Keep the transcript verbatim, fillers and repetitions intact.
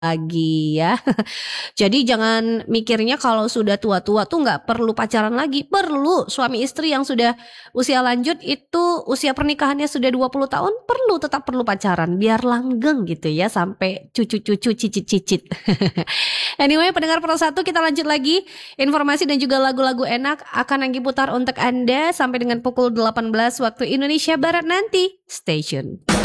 lagi ya. Jadi jangan mikirnya kalau sudah tua-tua tuh nggak perlu pacaran lagi. Perlu. Suami istri yang sudah usia lanjut itu usia pernikahannya sudah dua puluh tahun perlu tetap perlu pacaran biar langgeng gitu ya sampai cucu-cucu cicit-cicit. Anyway, pendengar Pro satu, kita lanjut lagi. Informasi dan juga lagu-lagu enak akan Anggi putar untuk Anda sampai dengan pukul delapan belas waktu Indonesia Barat nanti. Stay tune.